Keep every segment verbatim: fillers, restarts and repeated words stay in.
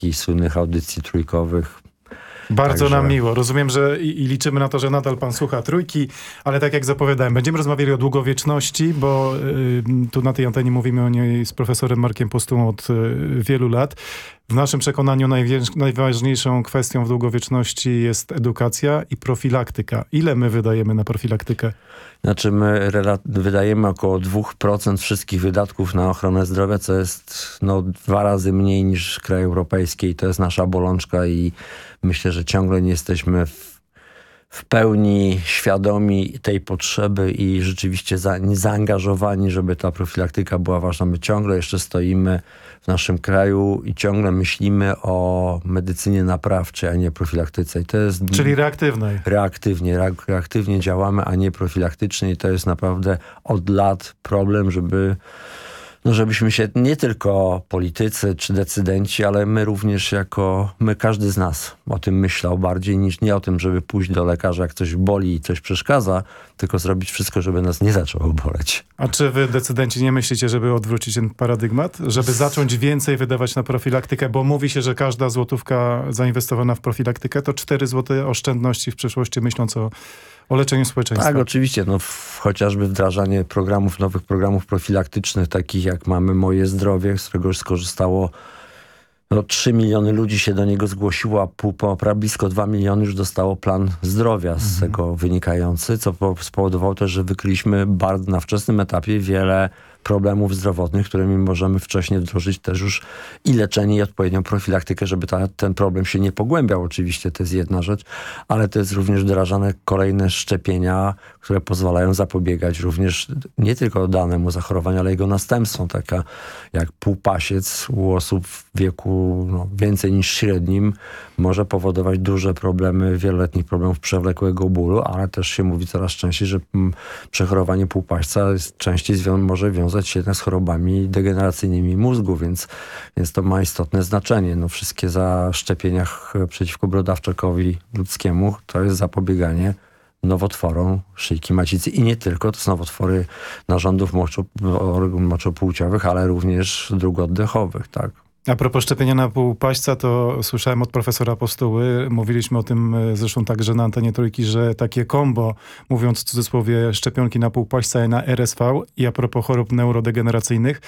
takich słynnych audycji trójkowych. Bardzo Także... nam miło. Rozumiem, że i, i liczymy na to, że nadal pan słucha Trójki, ale tak jak zapowiadałem, będziemy rozmawiali o długowieczności, bo y, tu na tej antenie mówimy o niej z profesorem Markiem Postułą od y, wielu lat. W naszym przekonaniu najwię- najważniejszą kwestią w długowieczności jest edukacja i profilaktyka. Ile my wydajemy na profilaktykę? Znaczy my rela- wydajemy około dwa procent wszystkich wydatków na ochronę zdrowia, co jest no, dwa razy mniej niż kraje europejskie i to jest nasza bolączka i myślę, że ciągle nie jesteśmy w, w pełni świadomi tej potrzeby i rzeczywiście za, zaangażowani, żeby ta profilaktyka była ważna. My ciągle jeszcze stoimy w naszym kraju i ciągle myślimy o medycynie naprawczej, a nie profilaktyce. I to jest Czyli reaktywnej. Reaktywnie, reak- reaktywnie działamy, a nie profilaktycznie i to jest naprawdę od lat problem, żeby no żebyśmy się nie tylko politycy czy decydenci, ale my również jako, my każdy z nas o tym myślał bardziej niż nie o tym, żeby pójść do lekarza, jak coś boli i coś przeszkadza, tylko zrobić wszystko, żeby nas nie zaczęło boleć. A czy wy, decydenci, nie myślicie, żeby odwrócić ten paradygmat? Żeby zacząć więcej wydawać na profilaktykę? Bo mówi się, że każda złotówka zainwestowana w profilaktykę to cztery złote oszczędności w przyszłości, myśląc o, o leczeniu społeczeństwa. Tak, oczywiście. No, w, chociażby wdrażanie programów, nowych programów profilaktycznych, takich jak mamy Moje Zdrowie, z którego już skorzystało no, trzy miliony ludzi się do niego zgłosiło, a pół, po, blisko dwa miliony już dostało plan zdrowia z mhm. tego wynikający, co po, spowodowało też, że wykryliśmy bardzo na wczesnym etapie wiele problemów zdrowotnych, którymi możemy wcześniej wdrożyć też już i leczenie, i odpowiednią profilaktykę, żeby ta, ten problem się nie pogłębiał. Oczywiście to jest jedna rzecz, ale to jest również wdrażane kolejne szczepienia, które pozwalają zapobiegać również nie tylko danemu zachorowaniu, ale jego następstwom, taka jak półpasiec u osób w wieku no, więcej niż średnim może powodować duże problemy, wieloletnich problemów przewlekłego bólu, ale też się mówi coraz częściej, że m, przechorowanie półpaśca jest częściej zwią- może wiązać się jednak z chorobami degeneracyjnymi mózgu, więc, więc to ma istotne znaczenie. No, wszystkie zaszczepienia przeciwko brodawczakowi ludzkiemu to jest zapobieganie nowotworom szyjki macicy i nie tylko, to są nowotwory narządów moczo, moczopłciowych, ale również dróg oddechowych, tak. A propos szczepienia na półpaśca, to słyszałem od profesora Postuły, mówiliśmy o tym zresztą także na antenie Trójki, że takie kombo, mówiąc w cudzysłowie, szczepionki na półpaśca i na R S V i a propos chorób neurodegeneracyjnych,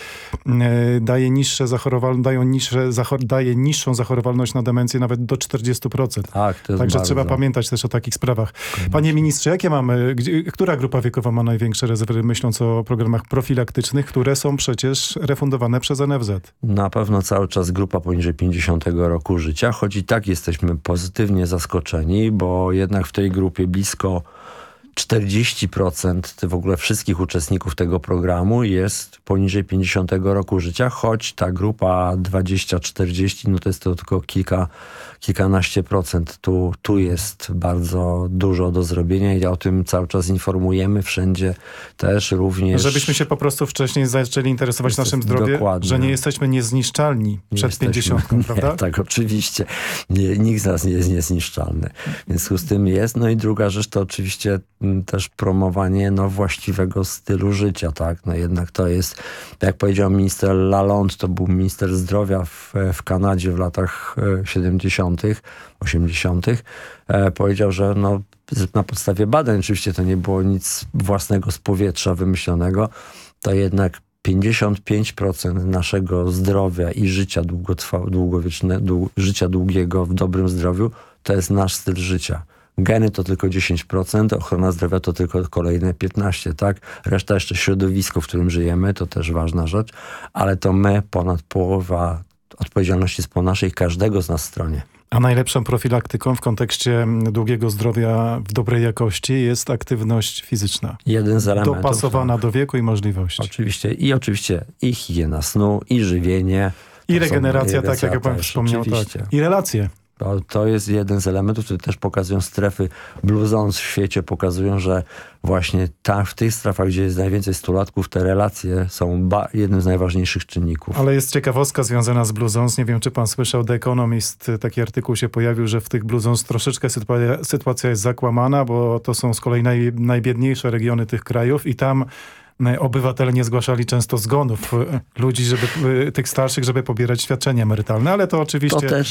daje niższe zachorowal- dają niższe zachor- daje niższą zachorowalność na demencję nawet do czterdzieści procent. Tak, to jest Także bardzo... trzeba pamiętać też o takich sprawach. Panie ministrze, jakie mamy, gdzie, która grupa wiekowa ma największe rezerwy, myśląc o programach profilaktycznych, które są przecież refundowane przez N F Z? Na pewno cały czas grupa poniżej pięćdziesiątego roku życia, choć i tak jesteśmy pozytywnie zaskoczeni, bo jednak w tej grupie blisko czterdzieści procent w ogóle wszystkich uczestników tego programu jest poniżej pięćdziesiątego roku życia, choć ta grupa dwadzieścia czterdzieści, no to jest to tylko kilka, kilkanaście procent. Tu, tu jest bardzo dużo do zrobienia i o tym cały czas informujemy wszędzie też również. Żebyśmy się po prostu wcześniej zaczęli interesować Jest, naszym zdrowiem, dokładnie. że nie jesteśmy niezniszczalni Nie przed jesteśmy, pięćdziesiątką, prawda? Nie, tak, oczywiście. Nie, nikt z nas nie jest niezniszczalny. Więc w związku z tym jest. No i druga rzecz to oczywiście też promowanie no, właściwego stylu życia, tak? No jednak to jest, tak jak powiedział minister Lalonde, to był minister zdrowia w, w Kanadzie w latach siedemdziesiątych, osiemdziesiątych. E, powiedział, że no, na podstawie badań, oczywiście to nie było nic własnego z powietrza wymyślonego, to jednak pięćdziesiąt pięć procent naszego zdrowia i życia długotrwa- długowiecznego, dłu- życia długiego w dobrym zdrowiu, to jest nasz styl życia. Geny to tylko dziesięć procent, ochrona zdrowia to tylko kolejne piętnaście procent, tak? Reszta jeszcze środowisko, w którym żyjemy, to też ważna rzecz, ale to my, ponad połowa odpowiedzialności jest po naszej, każdego z nas stronie. A najlepszą profilaktyką w kontekście długiego zdrowia w dobrej jakości jest aktywność fizyczna. Jeden z elementów. Dopasowana tak. do wieku i możliwości. Oczywiście. I oczywiście i higiena snu, i żywienie. I regeneracja, tak jak pan też, wspomniał. Tak. I relacje. To, to jest jeden z elementów, które też pokazują strefy Blue Zones w świecie, pokazują, że właśnie ta, w tych strefach, gdzie jest najwięcej stulatków, te relacje są ba- jednym z najważniejszych czynników. Ale jest ciekawostka związana z Blue Zones. Nie wiem, czy pan słyszał, The Economist, taki artykuł się pojawił, że w tych Blue Zones troszeczkę sytuacja, sytuacja jest zakłamana, bo to są z kolei naj, najbiedniejsze regiony tych krajów i tam obywatele nie zgłaszali często zgonów ludzi, żeby, tych starszych, żeby pobierać świadczenie emerytalne, ale to oczywiście To też